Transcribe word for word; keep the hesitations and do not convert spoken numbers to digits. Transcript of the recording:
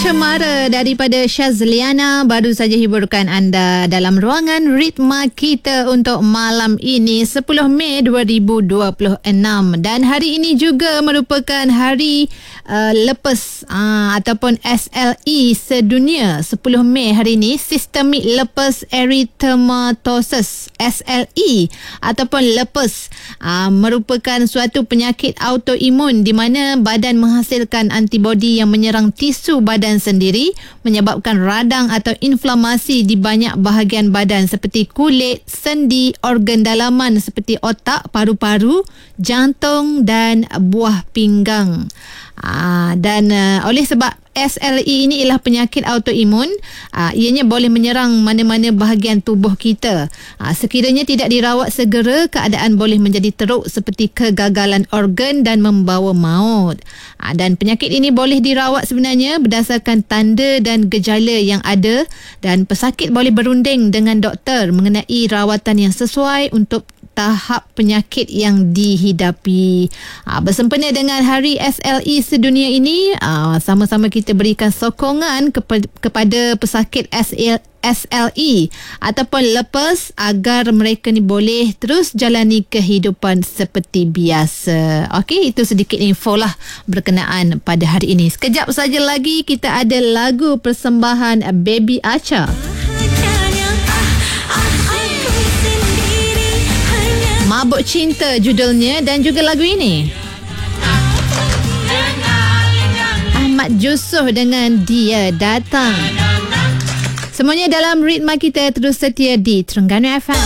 Cemara daripada Syazliana baru saja hiburkan anda dalam ruangan ritma kita untuk malam ini sepuluh Mei dua ribu dua puluh enam, dan hari ini juga merupakan hari uh, lepus uh, ataupun S L E sedunia. Sepuluh Mei hari ini, Systemic Lupus Erythematosus S L E ataupun lupus uh, merupakan suatu penyakit autoimun di mana badan menghasilkan antibodi yang menyerang tisu badan sendiri, menyebabkan radang atau inflamasi di banyak bahagian badan seperti kulit, sendi, organ dalaman seperti otak, paru-paru, jantung dan buah pinggang. Aa, dan uh, oleh sebab S L E ini ialah penyakit autoimun, aa, ianya boleh menyerang mana-mana bahagian tubuh kita. Aa, sekiranya tidak dirawat segera, keadaan boleh menjadi teruk seperti kegagalan organ dan membawa maut. Aa, dan penyakit ini boleh dirawat sebenarnya berdasarkan tanda dan gejala yang ada, dan pesakit boleh berunding dengan doktor mengenai rawatan yang sesuai untuk tahap penyakit yang dihidapi. Aa, bersempena dengan Hari S L E sedunia ini, aa, sama-sama kita berikan sokongan kepada, kepada pesakit S L E ataupun lupus agar mereka ni boleh terus jalani kehidupan seperti biasa. Okey, itu sedikit info lah berkenaan pada hari ini. Sekejap saja lagi kita ada lagu persembahan Baby Acha. Mabuk Cinta judulnya, dan juga lagu ini Ahmad Yusof dengan Dia Datang. Semuanya dalam ritma kita terus setia di Terengganu F M.